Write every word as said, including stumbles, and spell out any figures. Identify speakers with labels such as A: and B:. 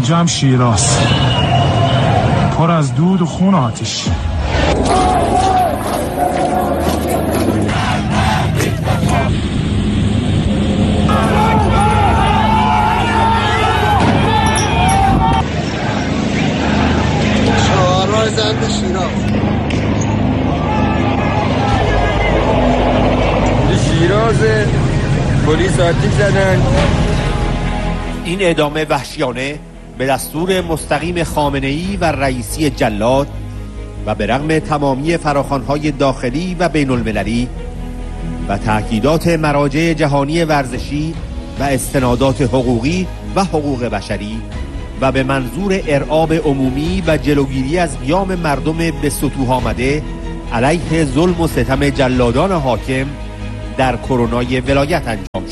A: اینجام شیراز، پر از دود و خون آتش.
B: شعارهای زند شیراز،
C: شیراز پلیس آتش زدن.
D: این اعدام وحشیانه به دستور مستقیم خامنه‌ای و رئیسی جلاد و به رغم تمامی فراخوان‌های داخلی و بین المللی و تأکیدات مراجع جهانی ورزشی و استنادات حقوقی و حقوق بشری و به منظور ارعاب عمومی و جلوگیری از قیام مردم به سطوح آمده علیه ظلم و ستم جلادان حاکم در کرونای ولایت انجام